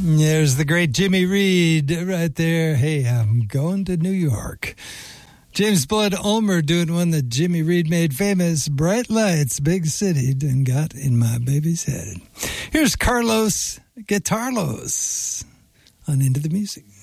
There's the great Jimmy Reed right there. Hey, I'm going to New York. James Blood Ulmer doing one that Jimmy Reed made famous, Bright Lights, Big City, and got in my baby's head. Here's Carlos Guitarlos on Into the Music.